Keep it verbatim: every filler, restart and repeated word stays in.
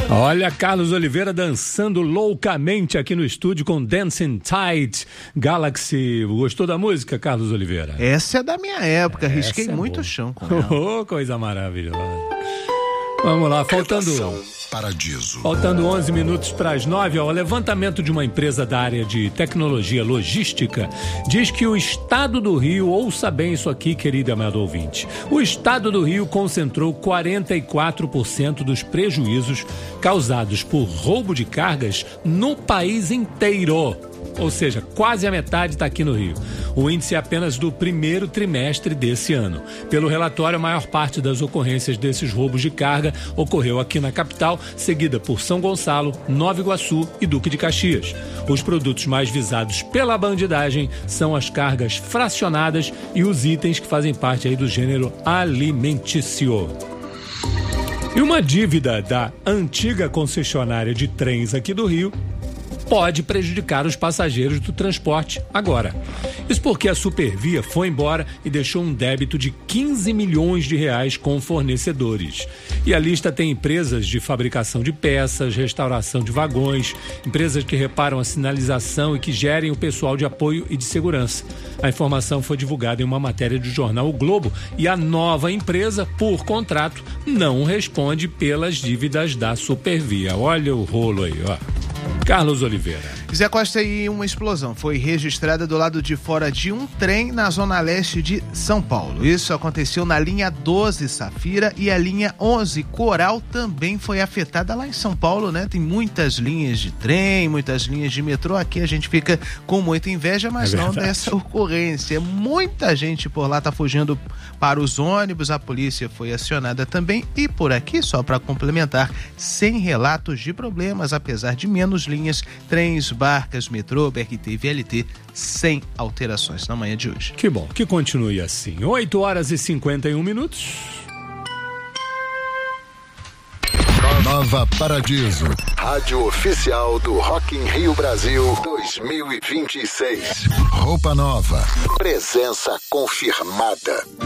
Olha, Carlos Oliveira dançando loucamente aqui no estúdio com Dancing Tide Galaxy. Gostou da música, Carlos Oliveira? Essa é da minha época, Essa risquei é muito boa. chão com ela. Oh, coisa maravilhosa. Vamos lá, faltando... Paradiso. Faltando onze minutos para as nove, ó, o levantamento de uma empresa da área de tecnologia logística diz que o estado do Rio, ouça bem isso aqui, querido e amado ouvinte, o estado do Rio concentrou quarenta e quatro por cento dos prejuízos causados por roubo de cargas no país inteiro. Ou seja, quase a metade está aqui no Rio. O índice é apenas do primeiro trimestre desse ano. Pelo relatório, a maior parte das ocorrências desses roubos de carga ocorreu aqui na capital, seguida por São Gonçalo, Nova Iguaçu e Duque de Caxias. Os produtos mais visados pela bandidagem são as cargas fracionadas e os itens que fazem parte aí do gênero alimentício. E uma dívida da antiga concessionária de trens aqui do Rio pode prejudicar os passageiros do transporte agora. Isso porque a Supervia foi embora e deixou um débito de quinze milhões de reais com fornecedores. E a lista tem empresas de fabricação de peças, restauração de vagões, empresas que reparam a sinalização e que gerem o pessoal de apoio e de segurança. A informação foi divulgada em uma matéria do jornal O Globo e a nova empresa, por contrato, não responde pelas dívidas da Supervia. Olha o rolo aí, ó. Carlos Oliveira. Zé Costa, e uma explosão foi registrada do lado de fora de um trem na zona leste de São Paulo. Isso aconteceu na linha doze Safira e a linha onze Coral também foi afetada lá em São Paulo, né? Tem muitas linhas de trem, muitas linhas de metrô. Aqui a gente fica com muita inveja, mas é não dessa ocorrência. Muita gente por lá tá fugindo para os ônibus, a polícia foi acionada também e por aqui, só para complementar, sem relatos de problemas, apesar de menos linhas, trens, barcas, metrô, B R T e V L T sem alterações na manhã de hoje. Que bom, que continue assim. oito horas e cinquenta e um minutos. Nova Paradiso. Rádio oficial do Rock in Rio Brasil dois mil e vinte e seis. Roupa nova. Presença confirmada.